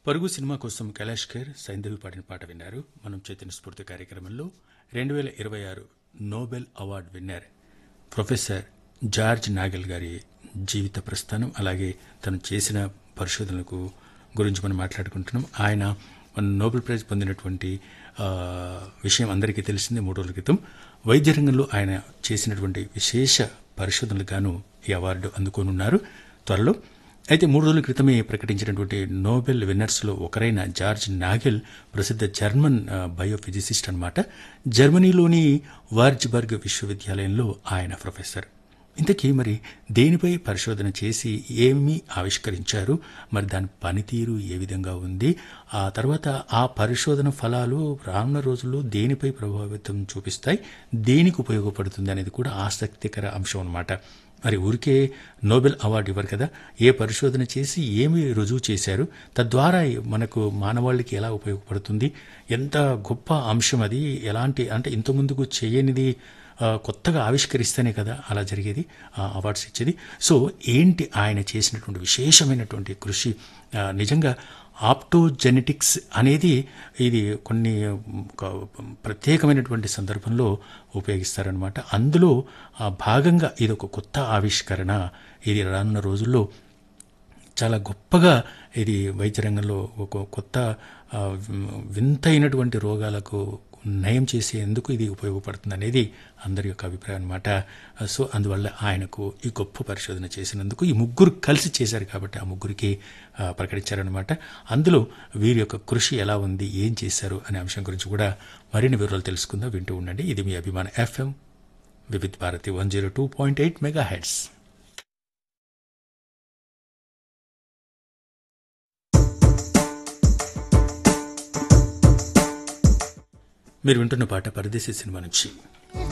పరుగు సినిమా కోసం కైలాష్ ఖేర్, సైంధవి పాడిన పాట విన్నారు. మనం చైతన్య స్ఫూర్తి కార్యక్రమంలో 2026 Nobel award winner professor George Nagel గారి జీవిత ప్రస్థానం, అలాగే తను చేసిన పరిశోధనలకు గురించి మనం మాట్లాడుకుంటున్నాం. ఆయన నోబెల్ ప్రైజ్ పొందినటువంటి విషయం అందరికీ తెలిసిందే. 3 రోజుల క్రితం వైద్య రంగంలో ఆయన చేసినటువంటి విశేష పరిశోధనలకు గాను ఈ అవార్డు అందుకోనున్నారు త్వరలో. అయితే 3 రోజుల క్రితమే ప్రకటించినటువంటి నోబెల్ విన్నర్స్లో ఒకరైన జార్జ్ నాగెల్ ప్రసిద్ధ జర్మన్ బయోఫిజిసిస్ట్ అన్నమాట. జర్మనీలోని వార్జ్బర్గ్ విశ్వవిద్యాలయంలో ఆయన ప్రొఫెసర్. ఇంతకీ మరి దేనిపై పరిశోధన చేసి ఏమి ఆవిష్కరించారు, మరి దాని పనితీరు ఏ విధంగా ఉంది, ఆ తర్వాత ఆ పరిశోధన ఫలాలు రానున్న రోజుల్లో దేనిపై ప్రభావితం చూపిస్తాయి, దేనికి ఉపయోగపడుతుంది అనేది కూడా ఆసక్తికర అంశం అన్నమాట. మరి ఊరికే నోబెల్ అవార్డు ఇవ్వరు కదా, ఏ పరిశోధన చేసి ఏమి రుజువు చేశారు, తద్వారా మనకు మానవాళికి ఎలా ఉపయోగపడుతుంది, ఎంత గొప్ప అంశం అది, ఎలాంటి అంటే ఇంతకుముందుకు చేయనిది కొత్తగా ఆవిష్కరిస్తేనే కదా అలా జరిగేది, అవార్డ్స్ ఇచ్చేది. సో ఏంటి ఆయన చేసినటువంటి విశేషమైనటువంటి కృషి, నిజంగా ఆప్టోజెనెటిక్స్ అనేది ఇది కొన్ని ప్రత్యేకమైనటువంటి సందర్భంలో ఉపయోగిస్తారనమాట. అందులో భాగంగా ఇది ఒక కొత్త ఆవిష్కరణ. ఇది రానున్న రోజుల్లో చాలా గొప్పగా ఇది వైద్య రంగంలో ఒక కొత్త వింతైనటువంటి రోగాలకు నయం చేసేందుకు ఇది ఉపయోగపడుతుంది అనేది అందరి యొక్క అభిప్రాయం అనమాట. సో అందువల్ల ఆయనకు ఈ గొప్ప పరిశోధన చేసినందుకు ఈ ముగ్గురు కలిసి చేశారు కాబట్టి ఆ ముగ్గురికి ప్రకటించారనమాట. అందులో వీరి యొక్క కృషి ఎలా ఉంది, ఏం చేశారు అనే అంశం గురించి కూడా మరిన్ని వివరాలు తెలుసుకుందాం. వింటూ ఉండండి. ఇది మీ అభిమాన FM వివిధ్ భారతి 102.8 MHz. మీరు వింటున్న పాట పరదేశీ సినిమా నుంచి.